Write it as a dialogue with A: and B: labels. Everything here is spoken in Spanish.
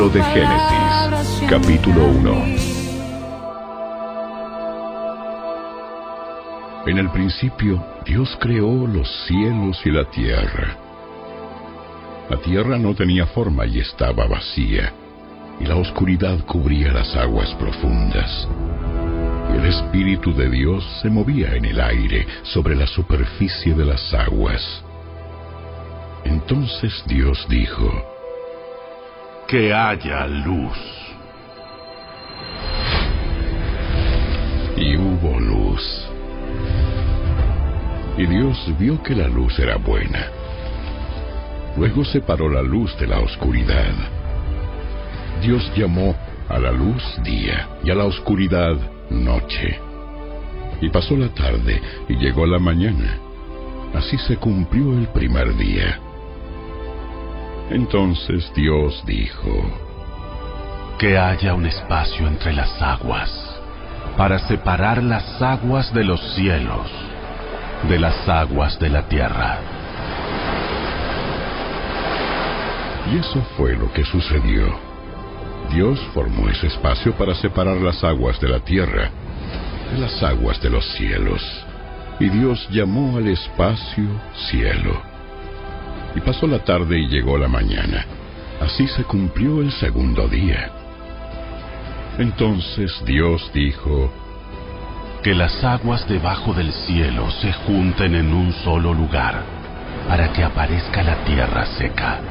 A: De Génesis, capítulo 1. En el principio, Dios creó los cielos y la tierra. La tierra no tenía forma y estaba vacía, y la oscuridad cubría las aguas profundas. Y el Espíritu de Dios se movía en el aire sobre la superficie de las aguas. Entonces Dios dijo:
B: que haya luz.
A: Y hubo luz. Y Dios vio que la luz era buena. Luego separó la luz de la oscuridad. Dios llamó a la luz día y a la oscuridad noche. Y pasó la tarde y llegó la mañana. Así se cumplió el primer día. Entonces Dios dijo:
B: que haya un espacio entre las aguas, para separar las aguas de los cielos, de las aguas de la tierra.
A: Y eso fue lo que sucedió. Dios formó ese espacio para separar las aguas de la tierra, de las aguas de los cielos. Y Dios llamó al espacio cielo. Y pasó la tarde y llegó la mañana. Así se cumplió el segundo día. Entonces Dios dijo:
B: que las aguas debajo del cielo se junten en un solo lugar, para que aparezca la tierra seca.